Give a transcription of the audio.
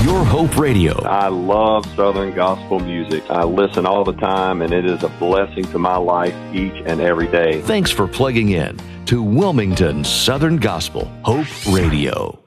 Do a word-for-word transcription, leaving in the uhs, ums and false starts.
Your Hope Radio. I love Southern gospel music. I listen all the time, and it is a blessing to my life each and every day. Thanks for plugging in to Wilmington Southern Gospel Hope Radio.